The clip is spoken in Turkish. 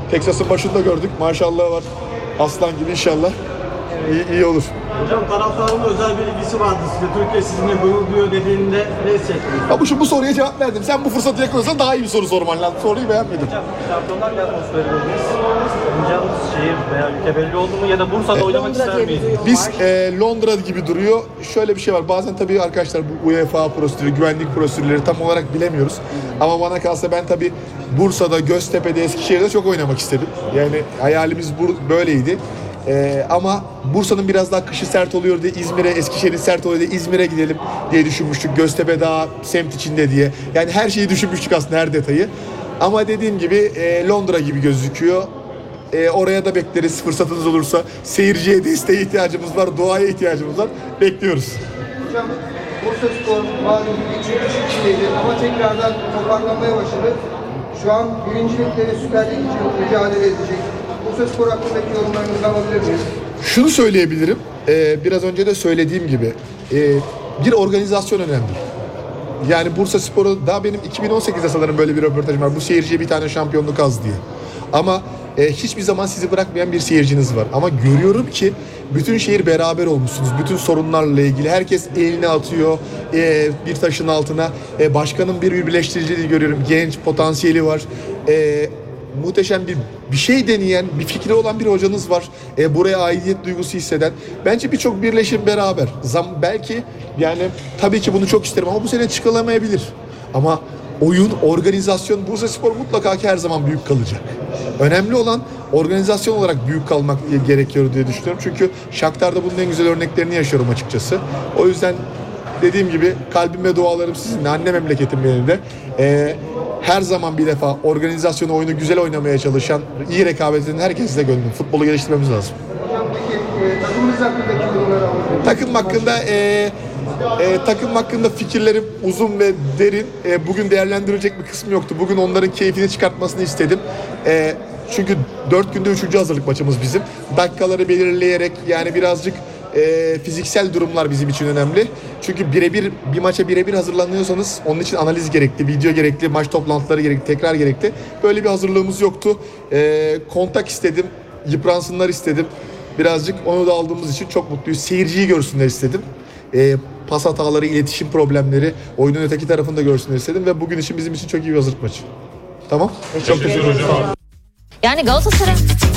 Texas'ın başında gördük. Maşallah var. Aslan gibi inşallah. İyi olur. Hocam taraftarın özel bir ilgisi vardı size. Türkiye sizinle gurur duyuyor dediğinde ne hissettiniz? Ya bu soruya cevap verdim. Sen bu fırsatı yakalıyorsan daha iyi bir soru sorman lazım. Soruyu beğenmedim. Hocam Şampiyonlar Ligi atmosferi dediniz. Oynayacağımız şehir veya ülke belli oldu mu ya da Bursa'da oynamak ister miyiz? Biz Londra gibi duruyor. Şöyle bir şey var. Bazen tabii arkadaşlar bu UEFA prosedürü, güvenlik prosedürleri tam olarak bilemiyoruz. Ama bana kalsa ben tabii Bursa'da, Göztepe'de, Eskişehir'de çok oynamak istedim. Yani hayalimiz böyleydi. Ama Bursa'nın biraz daha kışı sert oluyor diye İzmir'e, Eskişehir'in sert oluyor diye İzmir'e gidelim diye düşünmüştük. Göztepe daha semt içinde diye. Yani her şeyi düşünmüştük aslında, her detayı. Ama dediğim gibi Londra gibi gözüküyor. Oraya da bekleriz fırsatınız olursa. Seyirciye desteğe ihtiyacımız var, duaya ihtiyacımız var. Bekliyoruz. Hocam Bursaspor malum düşük içindeydi ama tekrardan toparlanmaya başladı. Şu an birincilikle ve Süper Lig için mücadele edecek. Bursaspor hakkındaki yorumlarınızı alabilir miyiz? Şunu söyleyebilirim. Biraz önce de söylediğim gibi bir organizasyon önemli. Yani Bursaspor'u daha benim 2018'de sanırım böyle bir röportajım var. Bu seyirciye bir tane şampiyonluk az diye. Ama hiçbir zaman sizi bırakmayan bir seyirciniz var. Ama görüyorum ki bütün şehir beraber olmuşsunuz. Bütün sorunlarla ilgili herkes elini atıyor bir taşın altına. Başkanın bir birleştiriciliği görüyorum. Genç potansiyeli var. Muhteşem bir şey deneyen, bir fikri olan bir hocanız var. Buraya aidiyet duygusu hisseden. Bence birçok birleşim beraber. Belki yani tabii ki bunu çok isterim ama bu sene çıkılamayabilir. Ama oyun, organizasyon, Bursaspor mutlaka ki her zaman büyük kalacak. Önemli olan organizasyon olarak büyük kalmak gerekiyor diye düşünüyorum. Çünkü Shakhtar'da bunun en güzel örneklerini yaşıyorum açıkçası. O yüzden dediğim gibi kalbim ve dualarım sizinle, anne memleketim benim de. Her zaman bir defa organizasyonu, oyunu güzel oynamaya çalışan, iyi rekabet eden herkesle gönlüm. Futbolu geliştirmemiz lazım. Hocam peki takımınız hakkındaki yorumları alabilir miyiz? Takım hakkında fikirlerim uzun ve derin. Bugün değerlendirilecek bir kısmı yoktu. Bugün onların keyfini çıkartmasını istedim. Çünkü 4 günde 3. hazırlık maçımız bizim. Dakikaları belirleyerek yani birazcık fiziksel durumlar bizim için önemli. Çünkü bir maça birebir hazırlanıyorsanız onun için analiz gerekli, video gerekli, maç toplantıları gerekli, tekrar gerekli. Böyle bir hazırlığımız yoktu. Kontak istedim, yıpransınlar istedim. Birazcık onu da aldığımız için çok mutluyuz. Seyirciyi görsünler istedim. Pas hataları, iletişim problemleri, oyunun öteki tarafını da görsünler istedim ve bugün için bizim için çok iyi bir hazırlık maçı. Tamam? Çok teşekkür ederim. Yani Galatasaray